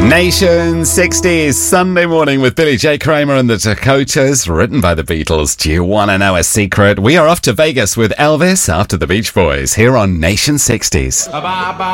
Nation 60s, Sunday morning with Billy J. Kramer and the Dakotas, written by the Beatles. Do you want to know a secret? We are off to Vegas with Elvis after the Beach Boys, here on Nation 60s.